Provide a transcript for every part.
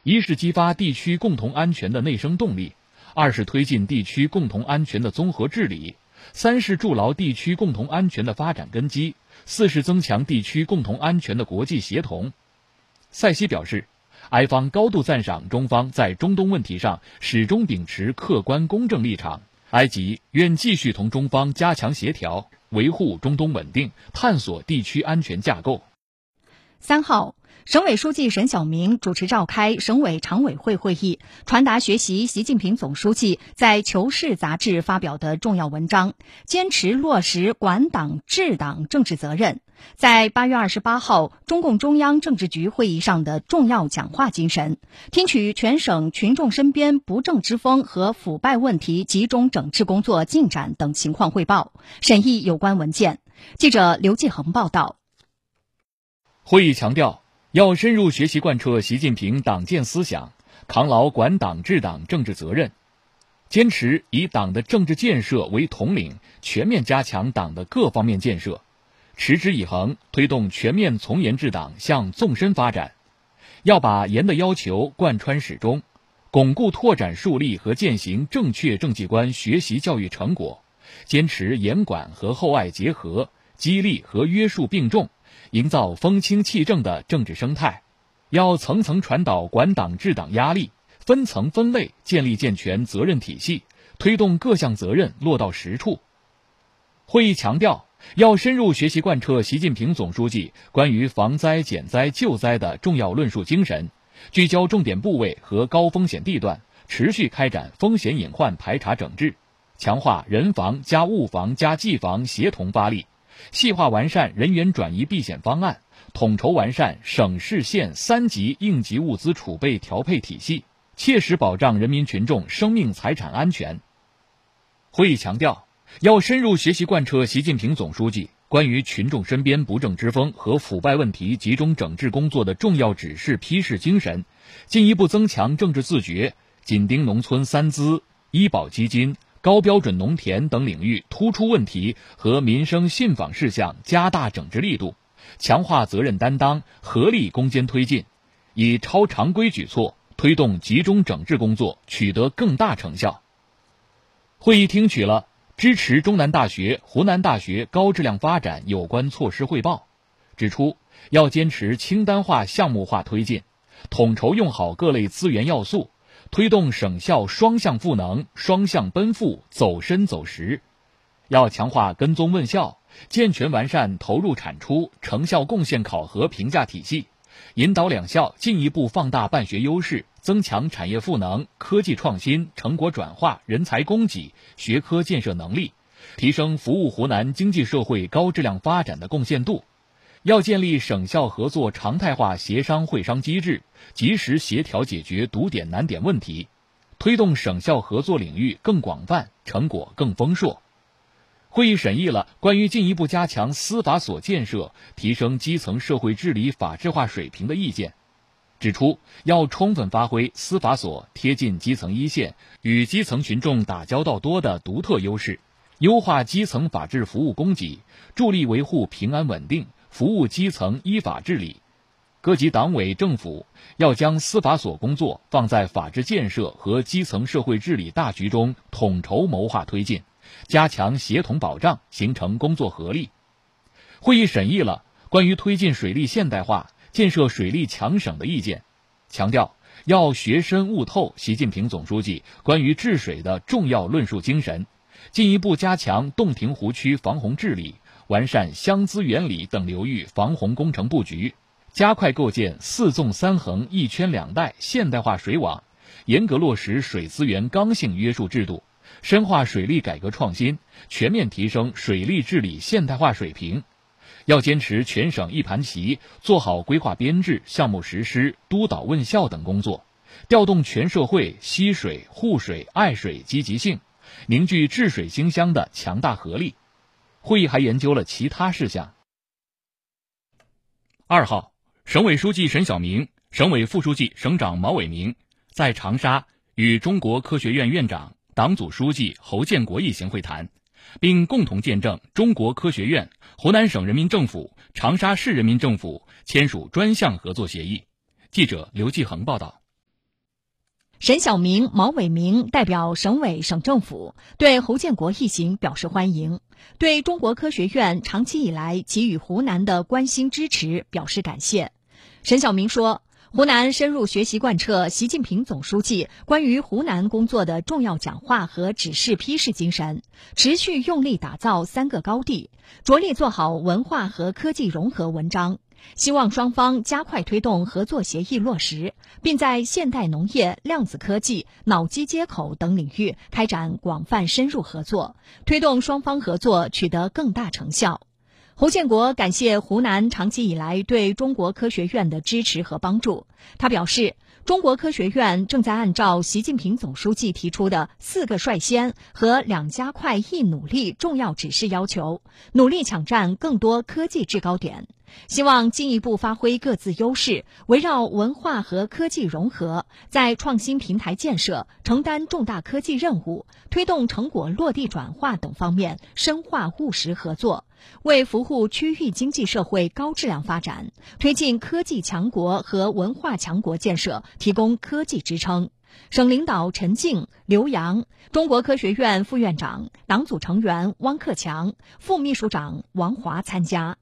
一是激发地区共同安全的内生动力，二是推进地区共同安全的综合治理，三是筑牢地区共同安全的发展根基，四是增强地区共同安全的国际协同。塞西表示，埃方高度赞赏中方在中东问题上始终秉持客观公正立场，埃及愿继续同中方加强协调，维护中东稳定，探索地区安全架构。 3号，省委书记沈晓明主持召开省委常委会会议，传达学习习近平总书记在《求是》杂志发表的重要文章，坚持落实管党治党政治责任，在8月28号中共中央政治局会议上的重要讲话精神，听取全省群众身边不正之风和腐败问题集中整治工作进展等情况汇报，审议有关文件。记者刘继恒报道。 会议强调，要深入学习贯彻习近平党建思想，扛牢管党治党政治责任，坚持以党的政治建设为统领，全面加强党的各方面建设，持之以恒推动全面从严治党向纵深发展。要把严的要求贯穿始终，巩固拓展树立和践行正确政绩观学习教育成果，坚持严管和厚爱结合，激励和约束并重，营造风清气正的政治生态。要层层传导管党治党压力，分层分类建立健全责任体系，推动各项责任落到实处。会议强调，要深入学习贯彻习近平总书记关于防灾减灾救灾的重要论述精神，聚焦重点部位和高风险地段，持续开展风险隐患排查整治，强化人防加物防加技防协同发力，细化完善人员转移避险方案，统筹完善省市县3级应急物资储备调配体系，切实保障人民群众生命财产安全。会议强调，要深入学习贯彻习近平总书记关于群众身边不正之风和腐败问题集中整治工作的重要指示批示精神，进一步增强政治自觉，紧盯农村3资、医保基金、高标准农田等领域突出问题和民生信访事项，加大整治力度，强化责任担当，合力攻坚推进，以超常规举措推动集中整治工作取得更大成效。会议听取了支持中南大学、湖南大学高质量发展有关措施汇报，指出要坚持清单化项目化推进，统筹用好各类资源要素，推动省校双向赋能、双向奔赴、走深走实。要强化跟踪问校，健全完善投入产出、成效贡献考核评价体系，引导两校进一步放大办学优势，增强产业赋能、科技创新、成果转化、人才供给、学科建设能力，提升服务湖南经济社会高质量发展的贡献度。要建立省校合作常态化协商会商机制，及时协调解决堵点难点问题，推动省校合作领域更广泛，成果更丰硕。会议审议了关于进一步加强司法所建设，提升基层社会治理法治化水平的意见，指出要充分发挥司法所贴近基层一线、与基层群众打交道多的独特优势，优化基层法治服务供给，助力维护平安稳定，服务基层依法治理。各级党委政府要将司法所工作放在法治建设和基层社会治理大局中统筹谋划推进，加强协同保障，形成工作合力。会议审议了关于推进水利现代化、建设水利强省的意见，强调要学深悟透习近平总书记关于治水的重要论述精神，进一步加强洞庭湖区防洪治理，完善湘资源里等流域防洪工程布局，加快构建4纵3横1圈2带现代化水网，严格落实水资源刚性约束制度，深化水利改革创新，全面提升水利治理现代化水平。要坚持全省一盘棋，做好规划编制、项目实施、督导问校等工作，调动全社会惜水、护水、爱水积极性，凝聚治水兴乡的强大合力。会议还研究了其他事项。2号，省委书记沈晓明、省委副书记、省长毛伟明在长沙与中国科学院院长、党组书记侯建国一行会谈，并共同见证中国科学院、湖南省人民政府、长沙市人民政府签署专项合作协议。记者刘继恒报道。 沈晓明、毛伟明代表省委省政府对侯建国一行表示欢迎，对中国科学院长期以来给予湖南的关心支持表示感谢。沈晓明说，湖南深入学习贯彻习近平总书记关于湖南工作的重要讲话和指示批示精神，持续用力打造3个高地，着力做好文化和科技融合文章，希望双方加快推动合作协议落实，并在现代农业、量子科技、脑机接口等领域开展广泛深入合作，推动双方合作取得更大成效。侯建国感谢湖南长期以来对中国科学院的支持和帮助。他表示，中国科学院正在按照习近平总书记提出的4个率先和2加快1努力重要指示要求，努力抢占更多科技制高点，希望进一步发挥各自优势，围绕文化和科技融合，在创新平台建设、承担重大科技任务、推动成果落地转化等方面深化务实合作，为服务区域经济社会高质量发展、推进科技强国和文化强国建设提供科技支撑。省领导陈静、刘洋，中国科学院副院长、党组成员汪克强、副秘书长王华参加。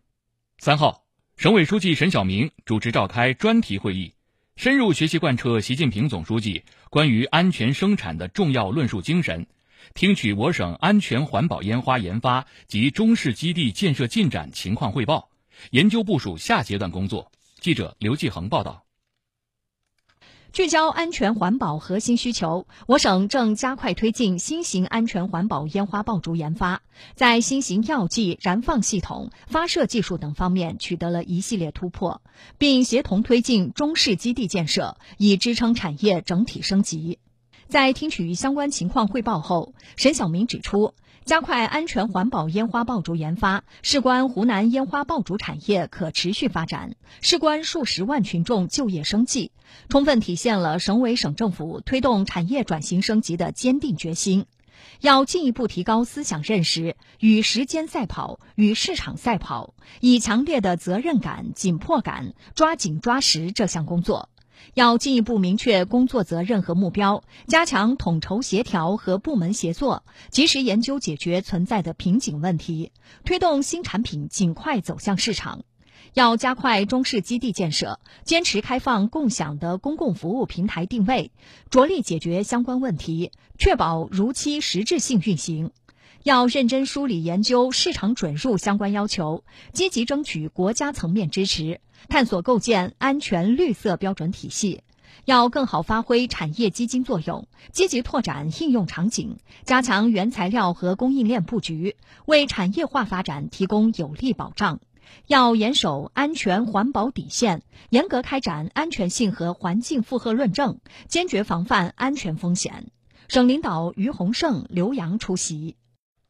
3号，省委书记沈晓明主持召开专题会议，深入学习贯彻习近平总书记关于安全生产的重要论述精神，听取我省安全环保烟花研发及中式基地建设进展情况汇报，研究部署下阶段工作。记者刘继恒报道。 聚焦安全环保核心需求，我省正加快推进新型安全环保烟花爆竹研发，在新型药剂、燃放系统、发射技术等方面取得了一系列突破，并协同推进中式基地建设，以支撑产业整体升级。在听取相关情况汇报后，沈晓明指出，加快安全环保烟花爆竹研发，事关湖南烟花爆竹产业可持续发展，事关数十万群众就业生计，充分体现了省委省政府推动产业转型升级的坚定决心。要进一步提高思想认识，与时间赛跑，与市场赛跑，以强烈的责任感、紧迫感抓紧抓实这项工作。要进一步明确工作责任和目标，加强统筹协调和部门协作，及时研究解决存在的瓶颈问题，推动新产品尽快走向市场。要加快中式基地建设，坚持开放共享的公共服务平台定位，着力解决相关问题，确保如期实质性运行。要认真梳理研究市场准入相关要求，积极争取国家层面支持，探索构建安全绿色标准体系。要更好发挥产业基金作用，积极拓展应用场景，加强原材料和供应链布局，为产业化发展提供有力保障。要严守安全环保底线，严格开展安全性和环境负荷论证，坚决防范安全风险。省领导于洪胜、刘洋出席。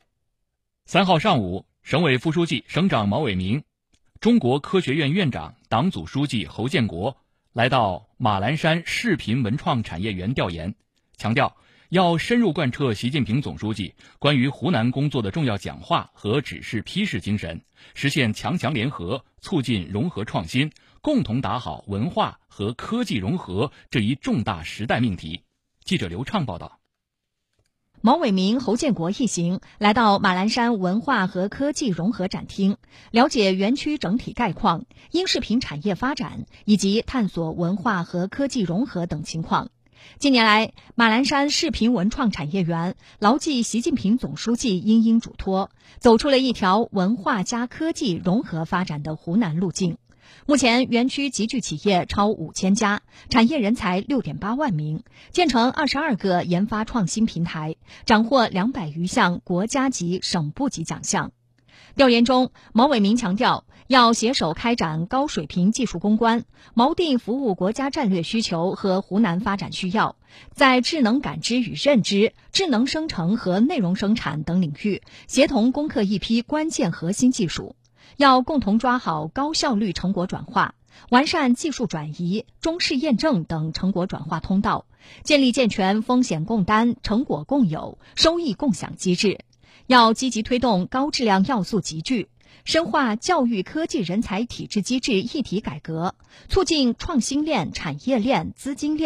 3号上午，省委副书记、省长毛伟明、中国科学院院长、党组书记侯建国来到马栏山视频文创产业园调研，强调要深入贯彻习近平总书记关于湖南工作的重要讲话和指示批示精神，实现强强联合，促进融合创新，共同打好文化和科技融合这一重大时代命题。记者刘畅报道。 毛伟明、侯建国一行来到马栏山文化和科技融合展厅，了解园区整体概况、音视频产业发展以及探索文化和科技融合等情况。近年来，马栏山视频文创产业园牢记习近平总书记殷殷嘱托，走出了一条文化加科技融合发展的湖南路径。目前园区集聚企业超5000家，产业人才6.8万名，建成22个研发创新平台，斩获200余项国家级、省部级奖项。调研中，毛伟明强调，要携手开展高水平技术攻关，锚定服务国家战略需求和湖南发展需要，在智能感知与认知、智能生成和内容生产等领域，协同攻克一批关键核心技术。要共同抓好高效率成果转化，完善技术转移、中试验证等成果转化通道，建立健全风险共担、成果共有、收益共享机制。要积极推动高质量要素集聚，深化教育科技人才体制机制一体改革，促进创新链、产业链、资金链